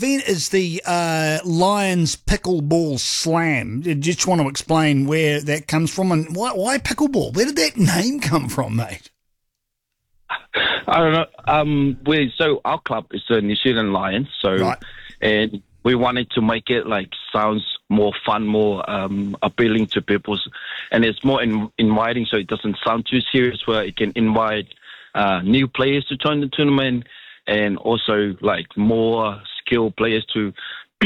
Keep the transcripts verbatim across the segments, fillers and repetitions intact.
event is the uh, Lions Pickleball Slam. I just want to explain where that comes from and why, why pickleball? Where did that name come from, mate? I don't know. Um, we so our club is the New Zealand Lions. So, right. And we wanted to make it like sounds more fun, more um, appealing to people, and it's more in, inviting, so it doesn't sound too serious. Where it can invite uh, new players to join the tournament, and also like more skilled players to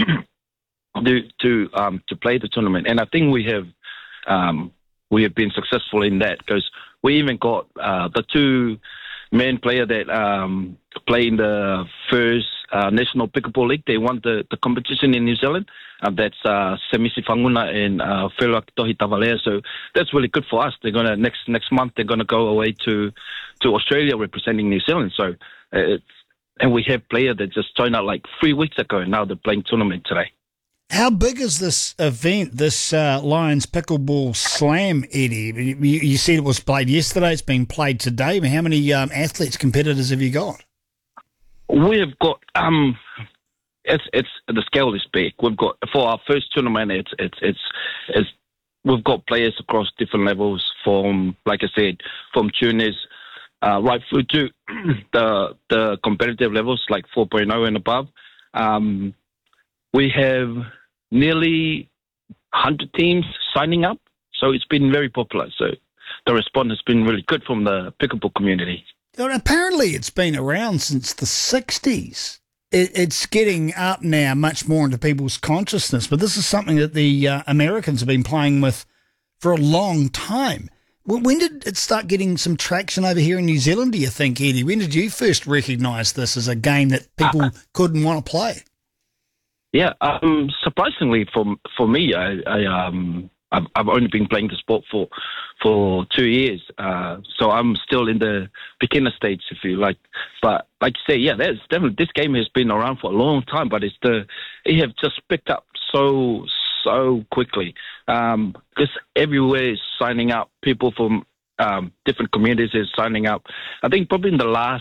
do to um, to play the tournament. And I think we have um, we have been successful in that because we even got uh, the two main player that um, play in the first uh, National Pickleball League. They won the, the competition in New Zealand. Uh, that's uh, Semisi Fanguna and uh, Whelua Tohi Tavalea. So that's really good for us. They're gonna next next month. They're gonna go away to to Australia representing New Zealand. So uh, it's, and we have players that just joined out like three weeks ago, and now they're playing tournament today. How big is this event, this uh, Lions Pickleball Slam, Eddie? You, you said it was played yesterday. It's been played today. How many um, athletes, competitors have you got? We've got um, it's it's the scale is big. We've got for our first tournament. It's it's it's it's we've got players across different levels. From like I said, from juniors uh, right through to the the competitive levels like four point oh and above. Um, we have nearly one hundred teams signing up, so it's been very popular. So the response has been really good from the pickleball community. Well, apparently it's been around since the sixties. It, it's getting up now much more into people's consciousness, but this is something that the uh, Americans have been playing with for a long time. When, when did it start getting some traction over here in New Zealand, do you think, Eddie? When did you first recognise this as a game that people uh, couldn't want to play? Yeah, um, surprisingly for for me, I, I um, I've, I've only been playing the sport for for two years, uh, so I'm still in the beginner stage, if you like. But like you say, yeah, there's definitely this game has been around for a long time, but it's the it have just picked up so so quickly. Um, because everywhere is signing up. People from um, different communities is signing up. I think probably in the last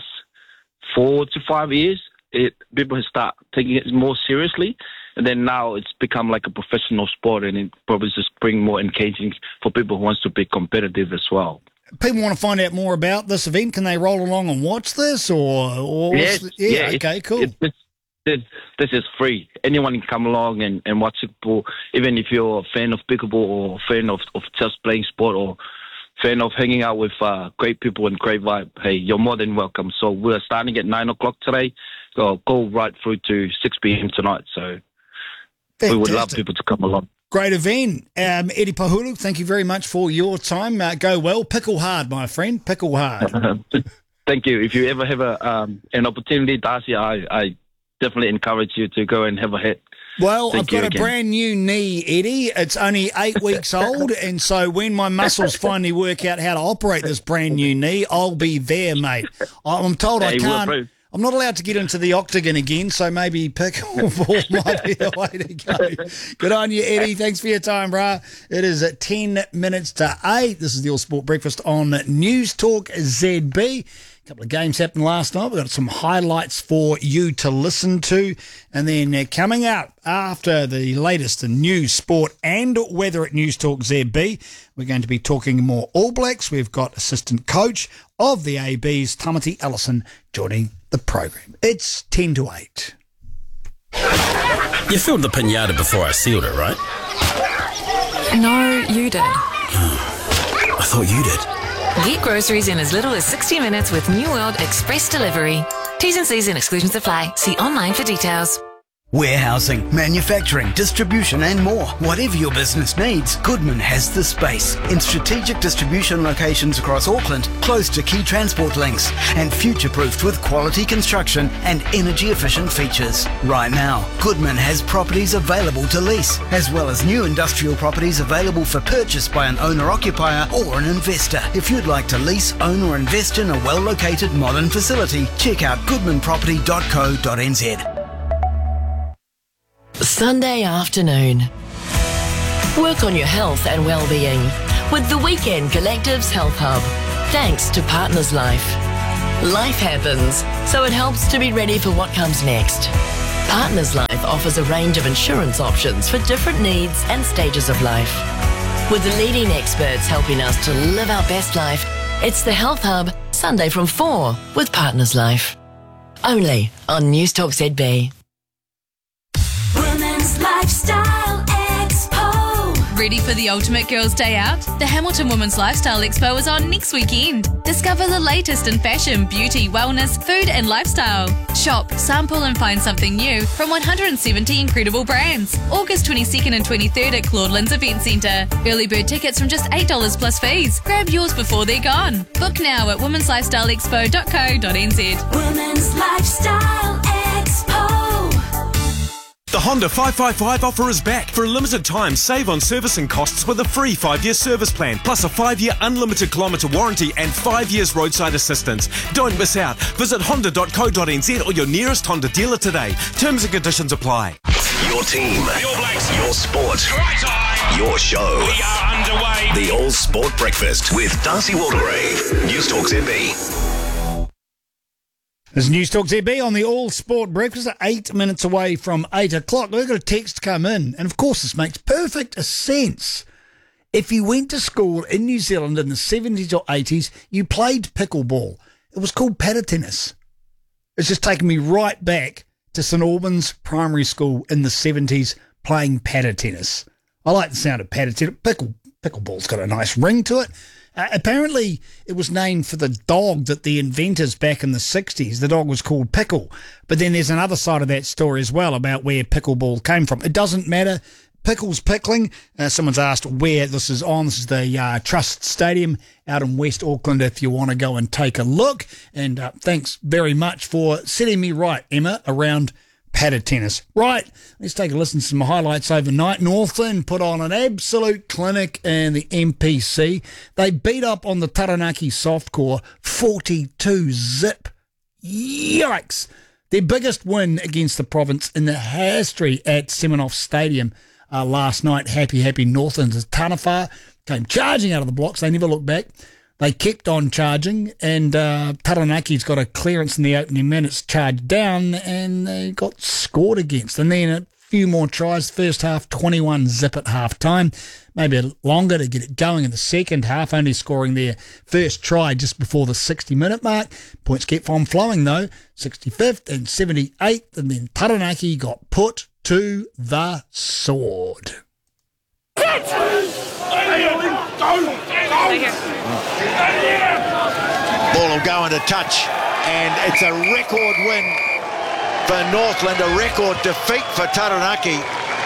four to five years. It, people start taking it more seriously, and then now it's become like a professional sport, and it probably just bring more engaging for people who wants to be competitive as well. People want to find out more about this event. Can they roll along and watch this, or, or yes, the, yeah, yeah, okay, cool. It, it, it, this is free. Anyone can come along and, and watch it. Even if you're a fan of pickleball or a fan of, of just playing sport or fan of hanging out with uh, great people and great vibe, hey, you're more than welcome. So we're starting at nine o'clock today. So go right through to six p.m. tonight. So Fantastic. We would love people to come along. Great event. Um, Eddie Pahulu, thank you very much for your time. Uh, go well. Pickle hard, my friend. Pickle hard. Thank you. If you ever have a um, an opportunity, Darcy, I, I definitely encourage you to go and have a hit. Well, Thank I've got a again. brand new knee, Eddie. It's only eight weeks old, and so when my muscles finally work out how to operate this brand new knee, I'll be there, mate. I'm told hey, I can't. We'll I'm not allowed to get into the octagon again, so maybe pickleball might be the way to go. Good on you, Eddie. Thanks for your time, brah. It is at ten minutes to eight. This is the All Sport Breakfast on News Talk Z B. A couple of games happened last night. We've got some highlights for you to listen to. And then uh, coming up after the latest in news, sport and weather at News Talk Z B, we're going to be talking more All Blacks. We've got assistant coach of the A Bs, Tamati Ellison, joining the program. It's ten to eight. You filled the pinata before I sealed it, right? No, you did. I thought you did. Get groceries in as little as sixty minutes with New World Express Delivery. T's and C's and exclusions apply. See online for details. Warehousing, manufacturing, distribution and more. Whatever your business needs, Goodman has the space. In strategic distribution locations across Auckland, close to key transport links, and future-proofed with quality construction and energy-efficient features. Right now, Goodman has properties available to lease, as well as new industrial properties available for purchase by an owner-occupier or an investor. If you'd like to lease, own or invest in a well-located modern facility, check out goodman property dot co dot n z. Sunday afternoon. Work on your health and well-being with the Weekend Collectives Health Hub. Thanks to Partners Life. Life happens, so it helps to be ready for what comes next. Partners Life offers a range of insurance options for different needs and stages of life. With the leading experts helping us to live our best life, it's the Health Hub, Sunday from four with Partners Life. Only on News Talk Z B. Women's Lifestyle Expo. Ready for the ultimate girls' day out? The Hamilton Women's Lifestyle Expo is on next weekend. Discover the latest in fashion, beauty, wellness, food and lifestyle. Shop, sample and find something new from one hundred seventy incredible brands. August twenty-second and twenty-third at Claudelands Event Centre. Early bird tickets from just eight dollars plus fees. Grab yours before they're gone. Book now at womens lifestyle expo dot co dot n z. Women's Lifestyle Expo. The Honda five five five offer is back. For a limited time, save on servicing costs with a free five-year service plan, plus a five-year unlimited kilometre warranty and five years roadside assistance. Don't miss out. Visit honda dot co dot n z or your nearest Honda dealer today. Terms and conditions apply. Your team, your blacks, your sport, right on. Your show. We are underway. The All Sport Breakfast with Darcy Waldegrave. News Talk Z B. This is News Talk Z B on the All Sport Breakfast, eight minutes away from eight o'clock. We've got a text come in, and of course this makes perfect sense. If you went to school in New Zealand in the seventies or eighties, you played pickleball. It was called paddle tennis. It's just taken me right back to St Albans Primary School in the seventies playing paddle tennis. I like the sound of paddle tennis. Pickle, pickleball's got a nice ring to it. Uh, apparently, it was named for the dog that the inventors back in the sixties, the dog was called Pickle. But then there's another side of that story as well about where pickleball came from. It doesn't matter. Pickle's pickling. Uh, someone's asked where this is on. This is the uh, Trust Stadium out in West Auckland if you want to go and take a look. And uh, thanks very much for setting me right, Emma, around paddle tennis. Right, let's take a listen to some highlights overnight. Northland put on an absolute clinic in the M P C. They beat up on the Taranaki Softcore forty-two zip. Yikes. Their biggest win against the province in the history at Seminoff Stadium uh, last night. Happy, happy Northlands as Tanawha came charging out of the blocks. They never looked back. They kept on charging, and uh, Taranaki's got a clearance in the opening minutes, charged down, and they got scored against. And then a few more tries. First half, twenty-one zip at half time. Maybe a bit longer to get it going in the second half, only scoring their first try just before the sixty-minute mark. Points kept on flowing, though. sixty-fifth and seventy-eighth, and then Taranaki got put to the sword. Ball will go into touch, and it's a record win for Northland, a record defeat for Taranaki,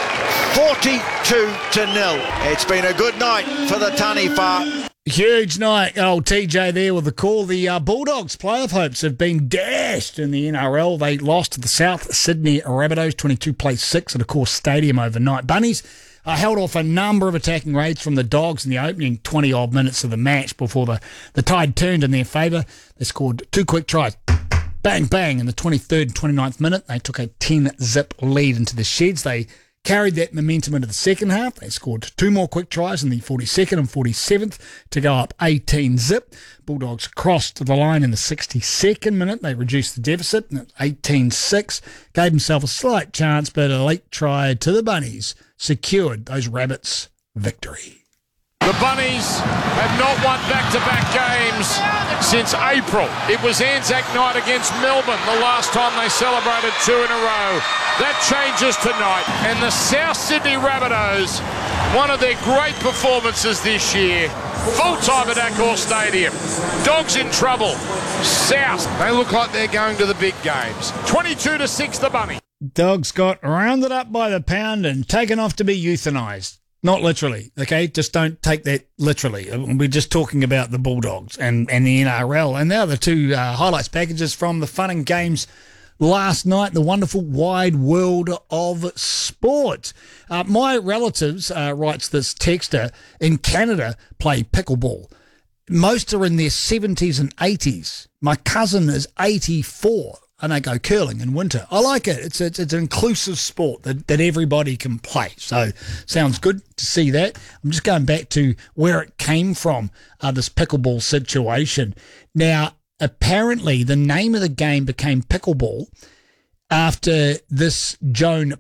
forty-two to nil. It's been a good night for the Tanawha. Huge night. Oh, T J there with the call. The uh, Bulldogs' playoff hopes have been dashed in the N R L. They lost to the South Sydney Rabbitohs, twenty-two plays six at, of course, Stadium overnight. Bunnies uh, held off a number of attacking raids from the Dogs in the opening twenty-odd minutes of the match before the, the tide turned in their favour. They scored two quick tries. Bang, bang. In the twenty-third and twenty-ninth minute, they took a ten zip lead into the Sheds. They carried that momentum into the second half. They scored two more quick tries in the forty-second and forty-seventh to go up eighteen zip. Bulldogs crossed the line in the sixty-second minute. They reduced the deficit at eighteen six. Gave themselves a slight chance, but a late try to the Bunnies secured those Rabbits' victory. The Bunnies have not won back-to-back games since April. It was Anzac night against Melbourne the last time they celebrated two in a row. That changes tonight. And the South Sydney Rabbitohs, one of their great performances this year, full-time at Accor Stadium. Dogs in trouble. South, they look like they're going to the big games. twenty-two to six, the Bunny. Dogs got rounded up by the pound and taken off to be euthanised. Not literally, okay? Just don't take that literally. We're just talking about the Bulldogs and, and the N R L. And now the two uh, highlights packages from the fun and games last night, the wonderful wide world of sport. Uh, my relatives, uh, writes this texter, in Canada play pickleball. Most are in their seventies and eighties. My cousin is eighty-four. And they go curling in winter. I like it. It's it's, it's an inclusive sport that, that everybody can play. So sounds good to see that. I'm just going back to where it came from, uh, this pickleball situation. Now, apparently the name of the game became pickleball after this Joan